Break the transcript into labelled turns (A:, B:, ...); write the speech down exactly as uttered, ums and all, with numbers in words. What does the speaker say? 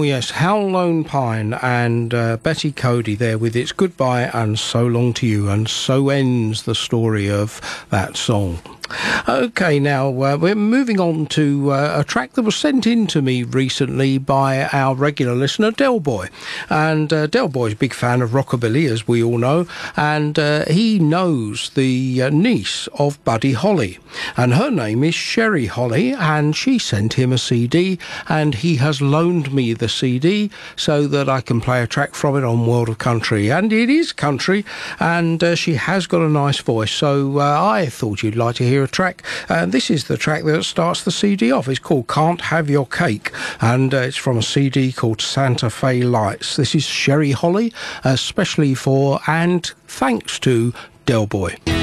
A: yes, Howl Lone Pine and uh, Betty Cody there with It's Goodbye and So Long to You, and so ends the story of that song. Okay, now uh, we're moving on to uh, a track that was sent in to me recently by our regular listener, Del Boy. And uh, Del Boy's a big fan of rockabilly, as we all know, and uh, he knows the uh, niece of Buddy Holly. And her name is Sherry Holly, and she sent him a C D, and he has loaned me the C D so that I can play a track from it on World of Country. And it is country, and uh, she has got a nice voice, so uh, I thought you'd like to hear a track, and this is the track that starts the C D off. It's called Can't Have Your Cake, and uh, it's from a C D called Santa Fe Lights. This is Sherry Holly, especially for and thanks to Del Boy.